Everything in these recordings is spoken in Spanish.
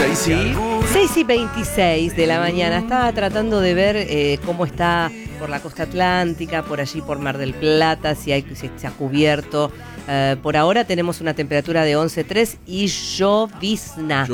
6:26 de la mañana. Estaba tratando de ver cómo está por la costa atlántica, por allí por Mar del Plata, si se ha cubierto. Por ahora tenemos una temperatura de 11.3 y llovizna.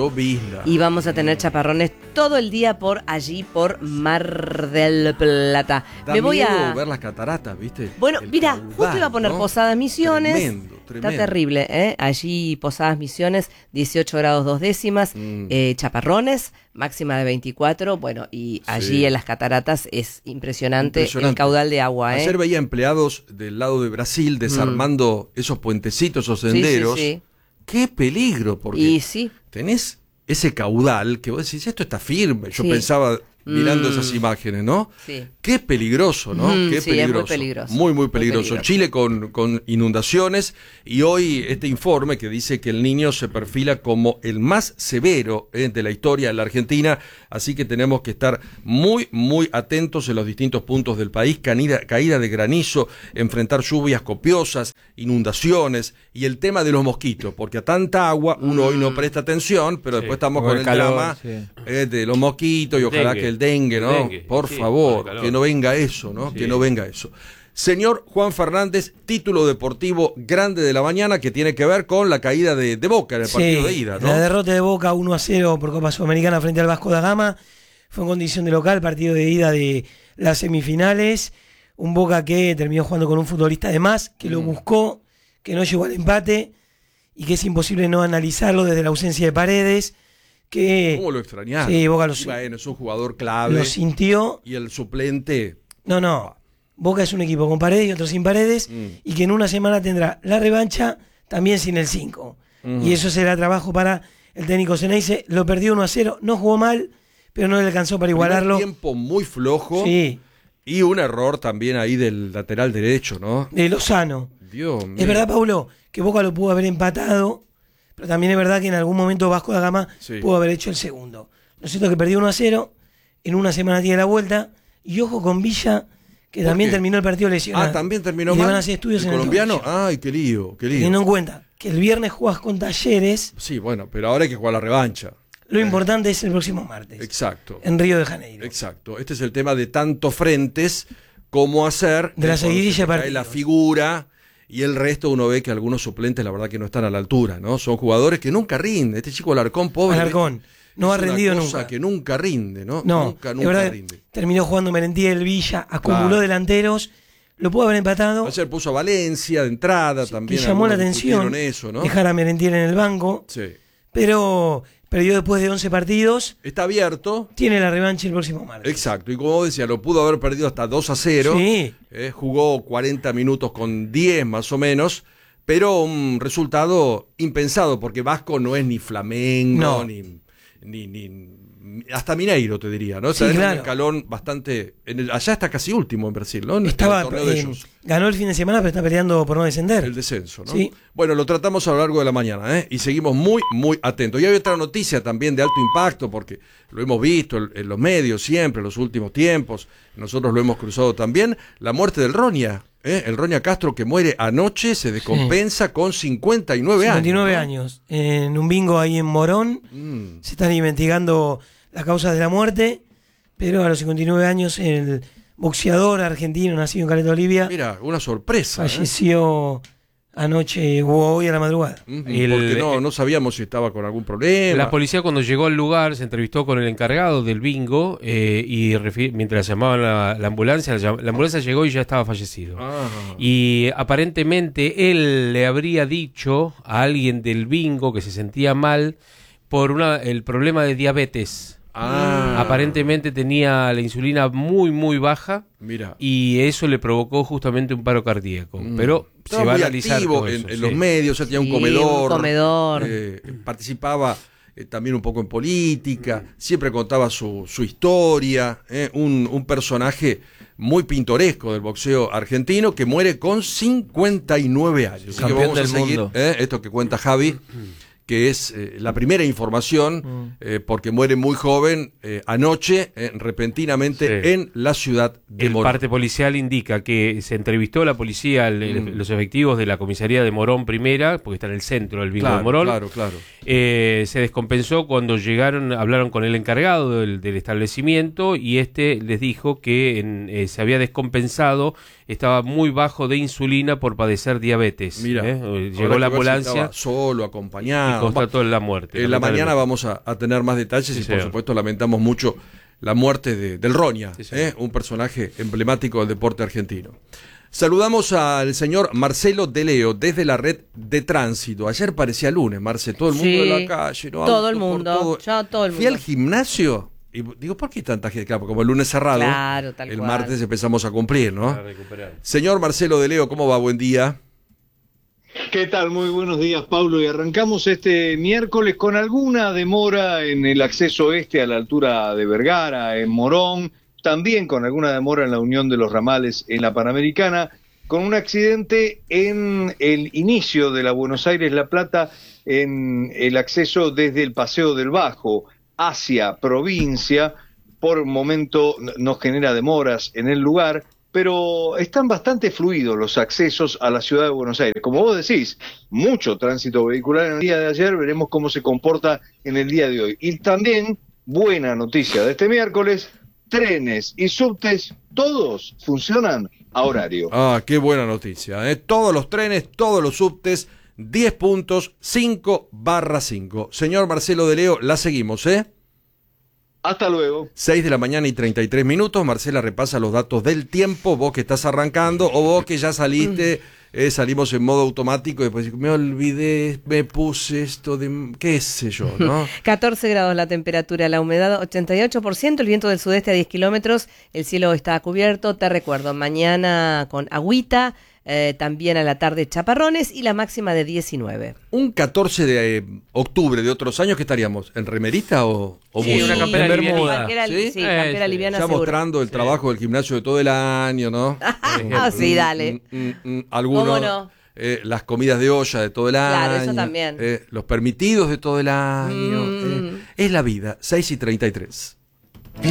Y vamos a tener chaparrones todo el día por allí, por Mar del Plata. Me voy a ver las cataratas, ¿viste? Bueno, mira, justo iba a poner Posadas Misiones. Tremendo. Está terrible, ¿eh? Allí Posadas Misiones, 18 grados 2 décimas, chaparrones, máxima de 24. Bueno, y allí en las cataratas es impresionante el caudal de agua, ¿eh? Ayer veía empleados del lado de Brasil desarmando esos puentecitos, esos senderos. Sí. ¡Qué peligro! Porque tenés ese caudal que vos decís, esto está firme. Yo pensaba mirando esas imágenes, ¿no? Sí. Qué peligroso, ¿no? Qué peligroso. Es muy peligroso. Muy peligroso. Chile con inundaciones, y hoy este informe que dice que el Niño se perfila como el más severo de la historia de la Argentina, así que tenemos que estar muy atentos en los distintos puntos del país, caída de granizo, enfrentar lluvias copiosas, inundaciones y el tema de los mosquitos, porque a tanta agua uno hoy no presta atención, pero después estamos con el drama de los mosquitos y ojalá que el dengue, ¿no? Por favor, que no venga eso, ¿no? Que no venga eso. Señor Juan Fernández, título deportivo grande de la mañana que tiene que ver con la caída de Boca en el partido de ida, ¿no? La derrota de Boca 1-0 por Copa Sudamericana frente al Vasco da Gama fue en condición de local, partido de ida de las semifinales. Un Boca que terminó jugando con un futbolista de más, que lo buscó, que no llegó al empate y que es imposible no analizarlo desde la ausencia de Paredes. ¿Cómo lo extrañaron? Sí, Boca bueno, es un jugador clave. Lo sintió. Y el suplente. No. Boca es un equipo con Paredes y otro sin Paredes, y que en una semana tendrá la revancha también sin el 5. Y eso será trabajo para el técnico Ceneice. Lo perdió 1-0, no jugó mal, pero no le alcanzó para igualarlo. Un tiempo muy flojo. Sí. Y un error también ahí del lateral derecho, ¿no? De Lozano. Dios mío. Es verdad, Paulo, que Boca lo pudo haber empatado, pero también es verdad que en algún momento Vasco da Gama pudo haber hecho el segundo. Lo cierto es que perdió 1-0, en una semana tiene la vuelta, y ojo con Villa, que también terminó el partido lesionado. También terminó mal. Y le van a hacer estudios en colombiano. el tobillo. Ay, qué lío. Teniendo en cuenta que el viernes jugás con Talleres. Sí, bueno, pero ahora hay que jugar la revancha. Lo importante es el próximo martes. Exacto. En Río de Janeiro. Exacto. Este es el tema de tantos frentes, cómo hacer. De la seguidilla de partidos. La figura. Y el resto uno ve que algunos suplentes la verdad que no están a la altura, ¿no? Son jugadores que nunca rinden. Este chico Alarcón, pobre. Alarcón, no ha rendido nunca. Es una cosa que nunca rinde, ¿no? Nunca rinde. Terminó jugando Merentiel, Villa, acumuló delanteros, lo pudo haber empatado. Ayer puso a Valencia de entrada también. Que llamó la atención eso, ¿no? Dejar a Merentiel en el banco. Sí. Pero perdió después de 11 partidos. Está abierto. Tiene la revancha el próximo martes. Exacto. Y como decía, lo pudo haber perdido hasta 2-0. Sí. Jugó 40 minutos con 10 más o menos. Pero un resultado impensado, porque Vasco no es ni Flamengo, ni hasta Mineiro, te diría, ¿no? Sí, es claro. un escalón bastante. Allá está casi último en Brasil, ¿no? Ganó el fin de semana, pero está peleando por no descender. El descenso, ¿no? Sí. Bueno, lo tratamos a lo largo de la mañana, y seguimos muy atentos. Y hay otra noticia también de alto impacto, porque lo hemos visto en los medios siempre, en los últimos tiempos. Nosotros lo hemos cruzado también. La muerte del Roña. El Roña Castro, que muere anoche, se descompensa con 59 años. 59 años. En un bingo ahí en Morón. Se están investigando las causas de la muerte, pero a los 59 años el boxeador argentino nacido en Caleta, Olivia. Mira, una sorpresa. Falleció anoche o hoy a la madrugada. Porque no sabíamos si estaba con algún problema. La policía, cuando llegó al lugar, se entrevistó con el encargado del bingo y mientras llamaban la ambulancia, la ambulancia llegó y ya estaba fallecido. Y aparentemente él le habría dicho a alguien del bingo que se sentía mal por el problema de diabetes. Aparentemente tenía la insulina muy baja. Mira. Y eso le provocó justamente un paro cardíaco. Pero estaba se va a muy analizar activo todo eso, en los medios, tenía un comedor. Un participaba también un poco en política, siempre contaba su historia, un personaje muy pintoresco del boxeo argentino que muere con 59 años. Campeón del mundo. Esto que cuenta Javi, que es la primera información, porque muere muy joven anoche, repentinamente, en la ciudad de El Morón. parte policial indica que se entrevistó a la policía, los efectivos de la comisaría de Morón primera, porque está en el centro del bingo de Morón. Claro. Se descompensó cuando llegaron, hablaron con el encargado del establecimiento y les dijo que se había descompensado, estaba muy bajo de insulina por padecer diabetes. Mira, llegó la ambulancia. Si estaba solo, acompañado. Y constató la muerte. En la mañana vamos a tener más detalles Sí, y señor. por supuesto lamentamos mucho la muerte del Roña, Sí, señor. un personaje emblemático del deporte argentino. Saludamos al señor Marcelo De Leo desde la red de tránsito. Ayer parecía lunes, Marce, todo el mundo Sí, en la calle. ¿no? todo el Autos por mundo, todo. ya todo el Fui al mundo. gimnasio y digo, ¿por qué tanta gente? Claro, como el lunes cerrado, Claro, tal el cual. martes empezamos a cumplir, ¿no? Para recuperar. Señor Marcelo De Leo, ¿cómo va? Buen día. ¿Qué tal? Muy buenos días, Pablo. Y arrancamos este miércoles con alguna demora en el acceso a la altura de Vergara, en Morón, también con alguna demora en la unión de los ramales en la Panamericana, con un accidente en el inicio de la Buenos Aires-La Plata, en el acceso desde el Paseo del Bajo hacia provincia. Por momento nos genera demoras en el lugar, pero están bastante fluidos los accesos a la ciudad de Buenos Aires. Como vos decís, mucho tránsito vehicular en el día de ayer, veremos cómo se comporta en el día de hoy. Y también, buena noticia de este miércoles, trenes y subtes, todos funcionan a horario. Ah, qué buena noticia. Todos los trenes, todos los subtes, 10 puntos, 5/5. Señor Marcelo De Leo, la seguimos, Hasta luego. 6 de la mañana y 33 minutos. Marcela repasa los datos del tiempo. Vos que estás arrancando o vos que ya saliste, salimos en modo automático y después me olvidé, me puse esto de qué sé yo, ¿no? 14 grados la temperatura, la humedad 88%, el viento del sudeste a 10 kilómetros, el cielo está cubierto. Te recuerdo, mañana con agüita, también a la tarde chaparrones y la máxima de 19. Un 14 de octubre de otros años, ¿qué estaríamos? ¿En remerita o Sí, buzo? una campera En livianita. Campera, ¿Sí? sí, campera Sí. liviana Ya seguro. mostrando el trabajo del gimnasio de todo el año, ¿no? Ah, sí, dale. Algunos, ¿Cómo no? las comidas de olla de todo el año. Claro, eso también. Los permitidos de todo el año. Es la vida, 6:33.